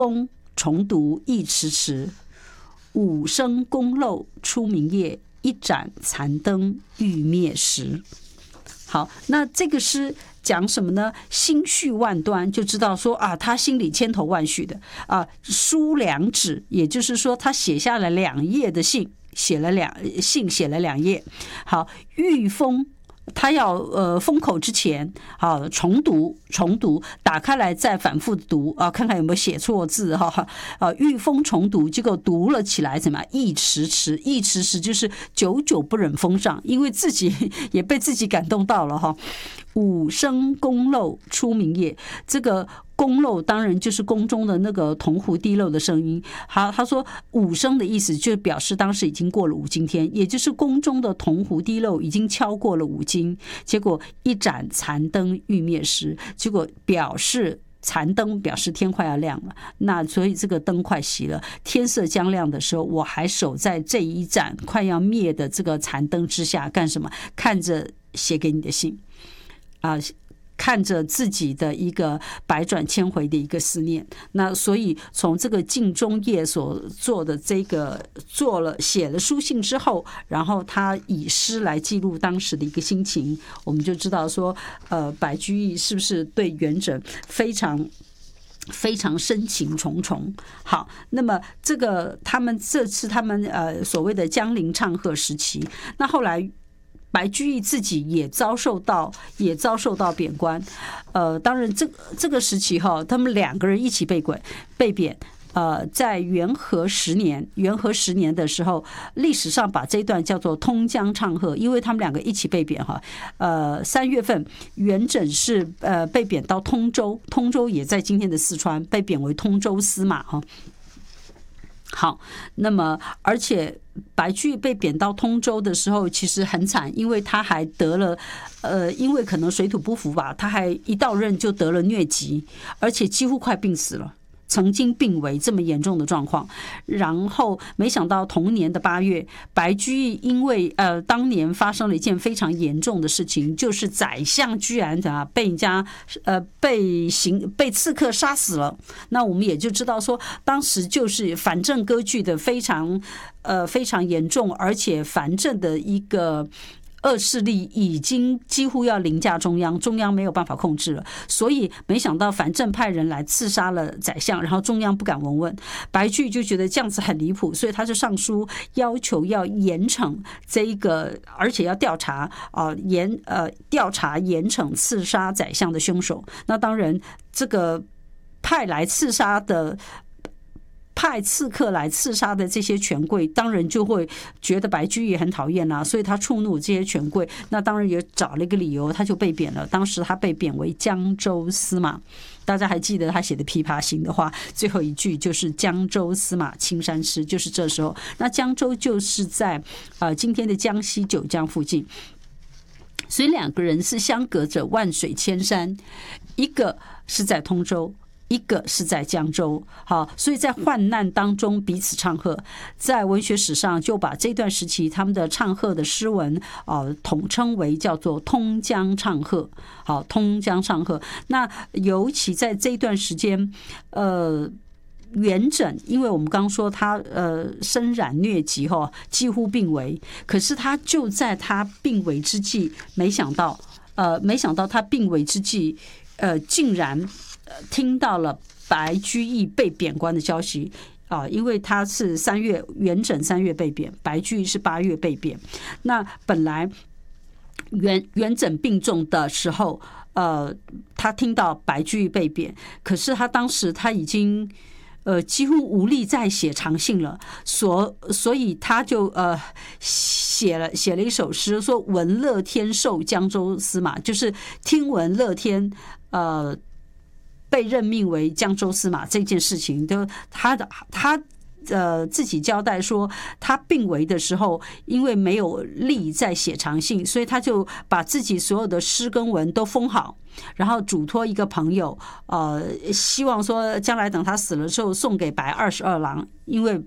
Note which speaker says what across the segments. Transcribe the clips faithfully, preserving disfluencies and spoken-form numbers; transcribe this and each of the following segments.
Speaker 1: 风重读忆迟迟，五声宫漏出明夜，一盏残灯欲灭时。好，那这个诗讲什么呢？心绪万端，就知道说啊，他心里千头万绪的啊。书两纸，也就是说他写下了两页的信，写了两信写了两页。好，御封。他要呃封口之前，好重读重读，打开来再反复读啊，看看有没有写错字哈啊。御封重读，结果读了起来，怎么忆迟迟？忆迟迟就是久久不忍封上，因为自己也被自己感动到了哈。五声宫漏出明夜，这个宫漏当然就是宫中的那个铜壶滴漏的声音。好，他说五声的意思就表示当时已经过了五更天，也就是宫中的铜壶滴漏已经敲过了五更。结果一盏残灯欲灭时，结果表示残灯表示天快要亮了，那所以这个灯快熄了，天色将亮的时候，我还守在这一盏快要灭的这个残灯之下干什么？看着写给你的信啊，看着自己的一个百转千回的一个思念。那所以从这个镜中夜所做的这个做了写了书信之后，然后他以诗来记录当时的一个心情，我们就知道说，呃，白居易是不是对元稹非常非常深情重重。好，那么这个他们这次他们呃所谓的江陵唱和时期，那后来白居易自己也遭受到也遭受到贬官，呃，当然这这个时期哈，他们两个人一起被贬被贬。呃，在元和十年，元和十年的时候，历史上把这一段叫做通江唱和，因为他们两个一起被贬哈。呃，三月份，元稹是呃被贬到通州，通州也在今天的四川，被贬为通州司马哈。好，那么而且白居易被贬到通州的时候，其实很惨，因为他还得了，呃，因为可能水土不服吧，他还一到任就得了疟疾，而且几乎快病死了。曾经病危这么严重的状况，然后没想到同年的八月，白居易因为呃当年发生了一件非常严重的事情，就是宰相居然啊被人家呃被刑被刺客杀死了。那我们也就知道说，当时就是反正割据的非常呃非常严重，而且反正的一个恶势力已经几乎要凌驾中央，中央没有办法控制了，所以没想到反正派人来刺杀了宰相，然后中央不敢闻问。白居易就觉得这样子很离谱，所以他就上书要求要严惩这一个，而且要调查啊、呃、严呃调查严惩刺杀宰相的凶手。那当然，这个派来刺杀的。派刺客来刺杀的这些权贵，当然就会觉得白居易很讨厌啦，所以他触怒这些权贵，那当然也找了一个理由，他就被贬了。当时他被贬为江州司马，大家还记得他写的《琵琶行》的话，最后一句就是江州司马青衫湿，就是这时候。那江州就是在呃今天的江西九江附近，所以两个人是相隔着万水千山，一个是在通州，一个是在江州。好，所以在患难当中彼此唱和，在文学史上就把这段时期他们的唱和的诗文呃统称为叫做通江唱和。好，通江唱和。那尤其在这段时间，呃。元稹，因为我们刚说他呃身染疟疾哈，几乎病危。可是他就在他病危之际，没想到呃没想到他病危之际，呃竟然听到了白居易被贬官的消息啊，因为他是三月元稹三月被贬，白居易是八月被贬。那本来元元稹病重的时候，呃，他听到白居易被贬，可是他当时他已经。呃，几乎无力再写长信了，所所以他就呃写了写了一首诗，说闻乐天授江州司马，就是听闻乐天呃被任命为江州司马这件事情，都他的他。呃，自己交代说，他病危的时候，因为没有力再写长信，所以他就把自己所有的诗跟文都封好，然后嘱托一个朋友，呃，希望说将来等他死了之后送给白二十二郎，因为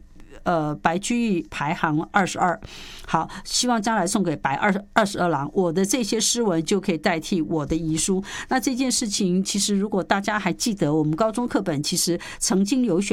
Speaker 1: 呃白居易排行二十二。好，希望将来送给白二二十二郎，我的这些诗文就可以代替我的遗书。那这件事情，其实如果大家还记得，我们高中课本其实曾经有选